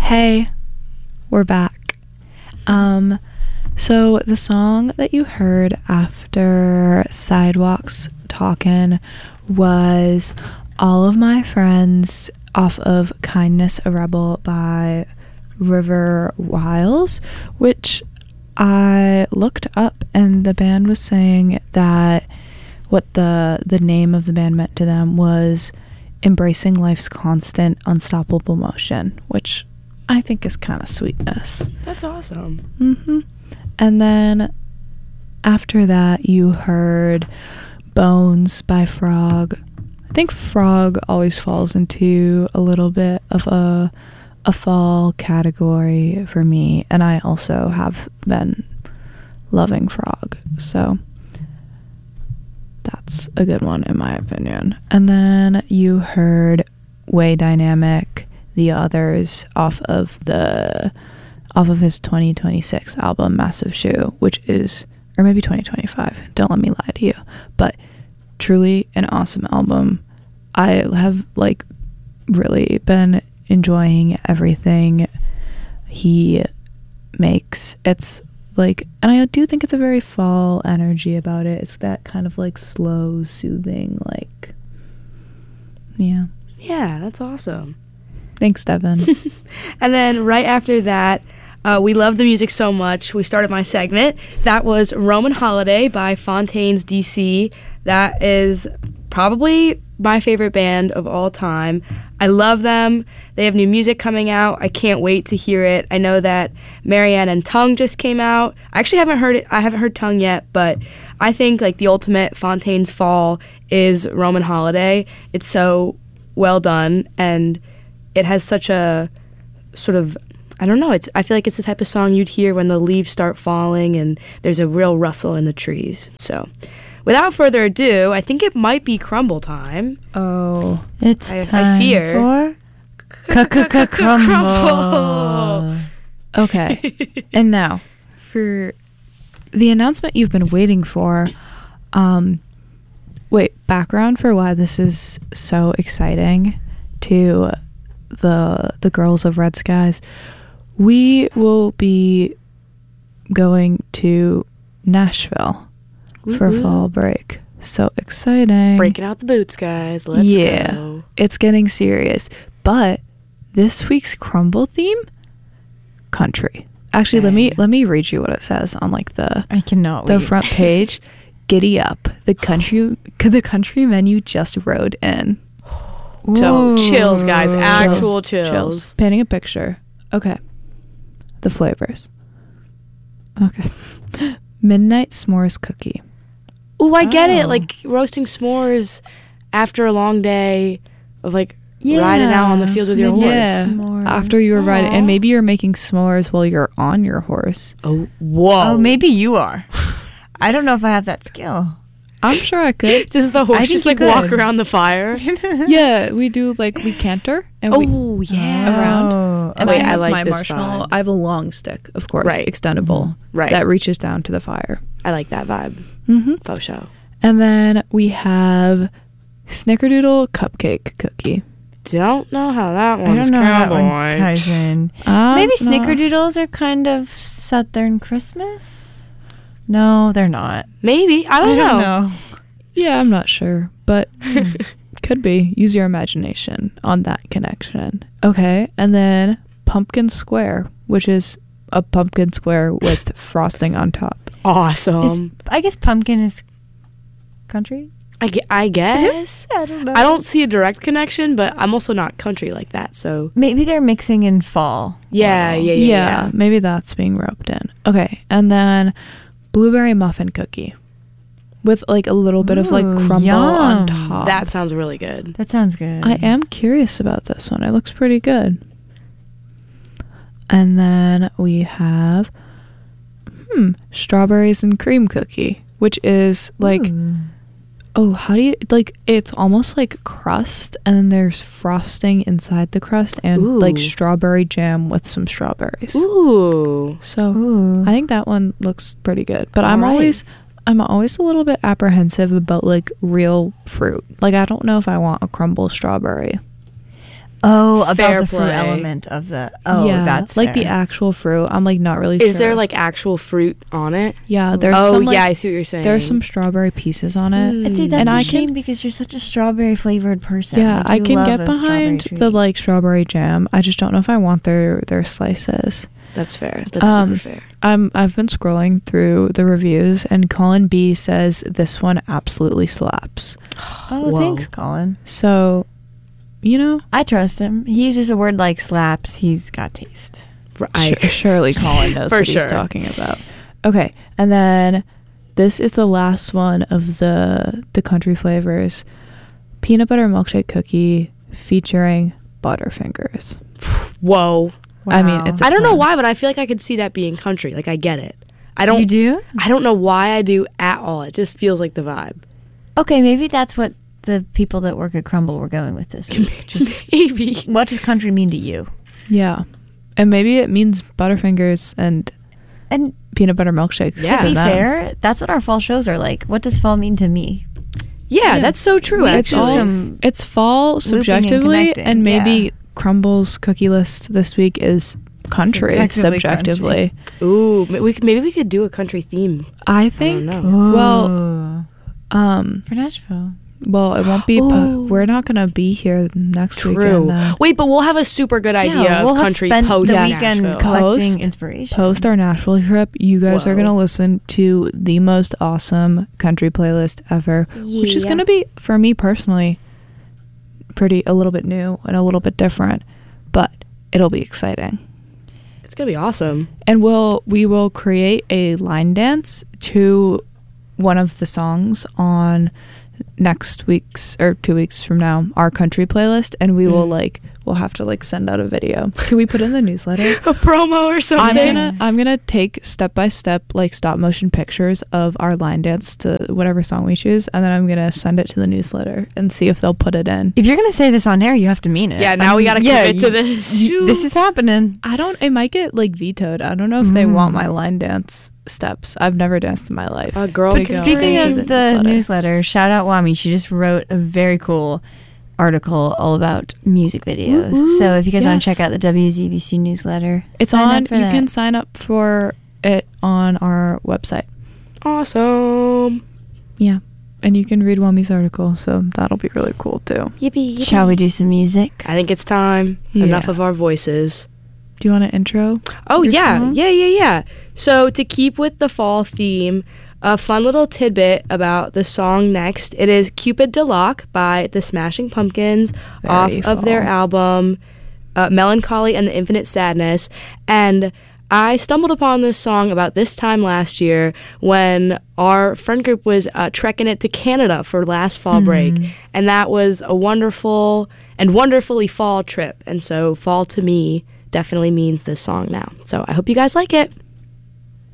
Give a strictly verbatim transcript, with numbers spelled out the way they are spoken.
Hey, we're back. Um, so the song that you heard after Sidewalks Talkin' was All of My Friends off of Kindness a Rebel by River Wiles, which I looked up, and the band was saying that what the the name of the band meant to them was embracing life's constant unstoppable motion, which I think is kind of sweetness. That's awesome. Mm-hmm. And then after that, you heard Bones by Frog. I think Frog always falls into a little bit of a a fall category for me, and I also have been loving Frog, so that's a good one in my opinion. And then you heard Way Dynamic, The Others, off of the off of his twenty twenty-six album Massive Shoe, which is, or maybe twenty twenty-five, don't let me lie to you, but truly an awesome album. I have like really been enjoying everything he makes. It's like, and I do think it's a very fall energy about it. It's that kind of like slow, soothing, like, yeah. Yeah, that's awesome. Thanks, Devin. And then right after that, uh, we love the music so much, we started my segment. That was Roman Holiday by Fontaines D C. That is probably my favorite band of all time. I love them. They have new music coming out. I can't wait to hear it. I know that Marianne and Tongue just came out. I actually haven't heard it. I haven't heard Tongue yet, but I think like the ultimate Fontaines fall is Roman Holiday. It's so well done, and it has such a sort of, I don't know, it's I feel like it's the type of song you'd hear when the leaves start falling and there's a real rustle in the trees. So without further ado, I think it might be crumble time. Oh, it's I, time I fear. for crumble. Okay. And now for the announcement you've been waiting for. Um, wait, background for why this is so exciting to the the girls of Red Skies. We will be going to Nashville Woo-hoo. for fall break. So exciting. Breaking out the boots, guys. Let's yeah, go. It's getting serious. But this week's crumble theme, country. Actually, Okay. let me let me read you what it says on like the I cannot the wait. front page. Giddy up. The country the country menu just rode in. So Ooh. chills, guys. Actual chills. Chills. Painting a picture. Okay. The flavors. Okay. Midnight s'mores cookie. Ooh, I get it. Oh. Like roasting s'mores after a long day of like Yeah. riding out on the fields with your horse. Yeah. S'mores. After you were riding, Aw. and maybe you're making s'mores while you're on your horse. Oh, whoa. Oh, maybe you are. I don't know if I have that skill. I'm sure I could. Does the I horse think just you like walk could. around the fire? Yeah, we do like we canter and we Oh, yeah. around. Oh, And Wait, I I have like my this marshmallow. vibe. I have a long stick, of course, Right. extendable, Right. that reaches down to the fire. I like that vibe. Mm-hmm. Faux show. And then we have Snickerdoodle cupcake cookie. Don't know how that I one's don't know how that going. one ties in. Um, Maybe no. snickerdoodles are kind of Southern Christmas? No, they're not. Maybe. I don't, know. Yeah, I'm not sure, but could be. Use your imagination on that connection. Okay, and then pumpkin square, which is a pumpkin square with frosting on top. Awesome. Is, I guess pumpkin is country? I, gue- I guess. I don't know. I don't see a direct connection, but I'm also not country like that, so. Maybe they're mixing in fall. Yeah, Oh. yeah, yeah, Yeah, yeah. maybe that's being roped in. Okay, and then blueberry muffin cookie with like a little bit of like Ooh, crumble on yum. top. That sounds really good. That sounds good. I am curious about this one. It looks pretty good. And then we have hmm, strawberries and cream cookie, which is like, Ooh. oh, how do you, like, it's almost like crust, and then there's frosting inside the crust, and Ooh. like strawberry jam with some strawberries. Ooh. So Ooh. I think that one looks pretty good. But I'm All right. always, I'm always a little bit apprehensive about like real fruit. Like, I don't know if I want a crumble strawberry. Oh, Fair about the fruit play. element of the. Oh, yeah, that's like the fair. actual fruit. I'm like not really sure. Is there like actual fruit on it? Yeah, there's oh some, like, yeah, I see what you're saying. there's some strawberry pieces on it. Mm. I'd say that's And a I shame can- because you're such a strawberry flavored person. Yeah, Like, I you can love get a behind strawberry the treat. like strawberry jam. I just don't know if I want their their slices. That's fair. That's Um, super fair. I'm I've been scrolling through the reviews and Colin B says this one absolutely slaps. Oh, Whoa. thanks, Colin. So, you know, I trust him. He uses a word like slaps. He's got taste. I, Su- surely Colin knows For what he's sure. talking about. Okay, and then this is the last one of the the country flavors: peanut butter milkshake cookie featuring Butterfingers. whoa. I mean, it's a I don't know ton. why, but I feel like I could see that being country. Like I get it. I don't. You do? I don't know why I do at all. It just feels like the vibe. Okay, maybe that's what the people that work at Crumble were going with this week. Just Maybe. what does country mean to you? Yeah, and maybe it means Butterfingers and And peanut butter milkshakes. Yeah. to to be them. fair, that's what our fall shows are like. What does fall mean to me? Yeah, Yeah. that's so true. We It's do Actually, all- some It's fall Looping and subjectively, connecting, and, maybe yeah. Crumble's cookie list this week is country Subjectively subjectively. ooh, ma- we could, maybe we could do a country theme. I I think. don't know. Well, Ooh. um, for Nashville. well, it won't be. Ooh. But we're not gonna be here next True. weekend. Then. Wait, but we'll have a super good idea yeah, we'll of have country spent post the Yes. weekend Nashville. collecting Post- inspiration. Post our Nashville trip, you guys are Whoa. gonna listen to the most awesome country playlist ever, which is Yeah. gonna be for me personally pretty a little bit new and a little bit different, but it'll be exciting. It's gonna be awesome. And we'll we will create a line dance to one of the songs on next week's or two weeks from now our country playlist, and we will Mm. like we'll have to like send out a video. Can we put it in the newsletter? A promo or I'm something. gonna I'm gonna take step by step like stop motion pictures of our line dance to whatever song we choose, and then I'm gonna send it to the newsletter and see if they'll put it in. If you're gonna say this on air, you have to mean it. Yeah, now I we mean, gotta yeah, commit to you- this. you- This is happening. I don't. It might get like vetoed. I don't know if they want Mm. my line dance steps. I've never danced in my life. A girl To can go Speaking into of the newsletter. newsletter, shout out Wami. She just wrote a very cool article all about music videos. Woo-woo. So if you guys want Yes. to check out the W Z B C newsletter, It's sign on. up for You that. can sign up for it on our website. awesome. Yeah, and you can read Wami's article, so that'll be really cool too. Yippee, yippee. Shall we do some music? I think it's time. Yeah. Enough of our voices. Do you want an intro? Oh Your yeah, song? yeah, yeah, yeah. So to keep with the fall theme, a fun little tidbit about the song next. It is "Cupid to Lock" by the Smashing Pumpkins off Very of their fall. album uh, "Melancholy and the Infinite Sadness." And I stumbled upon this song about this time last year when our friend group was uh, trekking it to Canada for last fall break, and that was a wonderful and wonderfully fall trip. And so fall to me definitely means this song now. So I hope you guys like it.